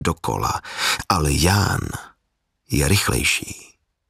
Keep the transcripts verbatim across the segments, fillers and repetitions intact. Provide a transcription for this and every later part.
dokola, ale Ján je rychlejší.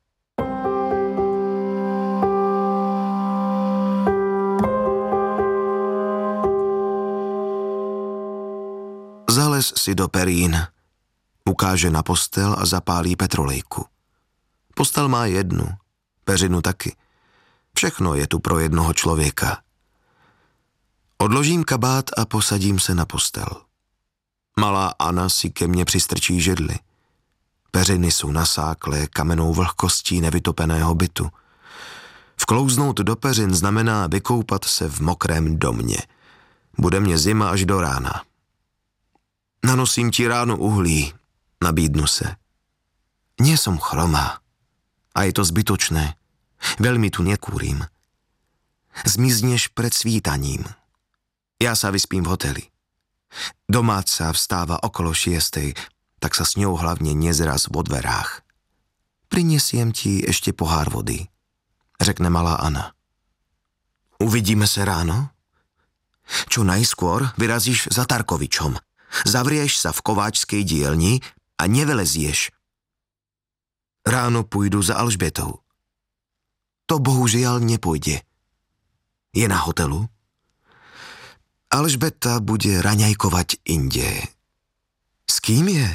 Zalez si do perín, ukáže na postel a zapálí petrolejku. Postel má jednu, peřinu taky. Všechno je tu pro jednoho člověka. Odložím kabát a posadím se na postel. Malá Anna si ke mně přistrčí židli. Peřiny jsou nasáklé kamennou vlhkostí nevytopeného bytu. Vklouznout do peřin znamená vykoupat se v mokrém domě. Bude mě zima až do rána. Nanosím ti ráno uhlí, nabídnu se. Nie som chromá. A je to zbytočné. Veľmi tu nekúrim. Zmizneš pred svítaním. Ja sa vyspím v hoteli. Domáca vstáva okolo šiestej, tak sa s ňou hlavne nezraz vo dverách. Prinesiem ti ešte pohár vody, řekne malá Anna. Uvidíme se ráno? Čo najskôr vyrazíš za Tarkovičom. Zavrieš sa v kováčskej dielni a nevelezieš. Ráno půjdu za Alžbětou. To bohužiaľ nepôjde. Je na hotelu? Alžbeta bude raňajkovať inde. S kým je?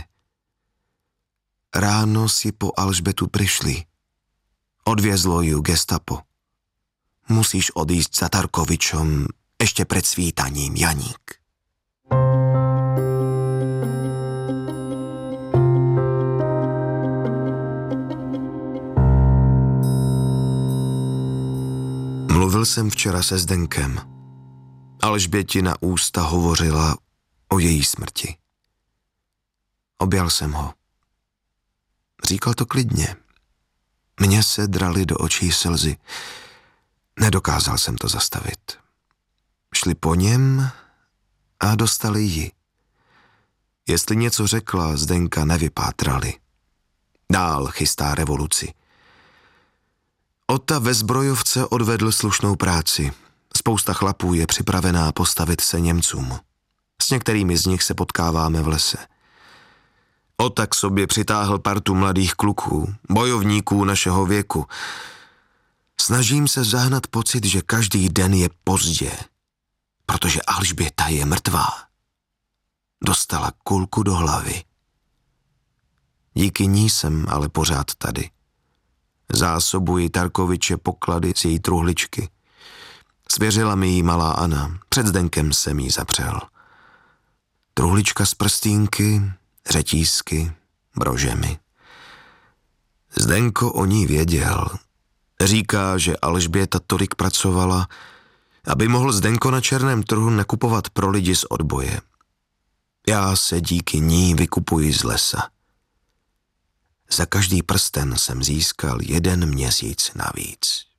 Ráno si po Alžbetu prišli. Odviezlo ju gestapo. Musíš odísť za Tarkovičom ešte pred svítaním, Janík. Mluvil jsem včera se Zdenkem. Alžbětina ústa hovořila o její smrti. Objal jsem ho. Říkal to klidně. Mně se draly do očí slzy. Nedokázal jsem to zastavit. Šli po něm a dostali ji. Jestli něco řekla, Zdenka nevypátrali. Dál chystá revoluci. Ota ve zbrojovce odvedl slušnou práci. Spousta chlapů je připravená postavit se Němcům. S některými z nich se potkáváme v lese. Ota k sobě přitáhl partu mladých kluků, bojovníků našeho věku. Snažím se zahnat pocit, že každý den je pozdě, protože Alžběta je mrtvá. Dostala kulku do hlavy. Díky ní jsem ale pořád tady. Zásobuji Tarkoviče poklady z její truhličky. Svěřila mi jí malá Anna, před Zdenkem jsem jí zapřel. Truhlička z prstínky, řetízky, brožemi. Zdenko o ní věděl. Říká, že Alžběta tolik pracovala, aby mohl Zdenko na černém trhu nakupovat pro lidi z odboje. Já se díky ní vykupuji z lesa. Za každý prsten jsem získal jeden měsíc navíc.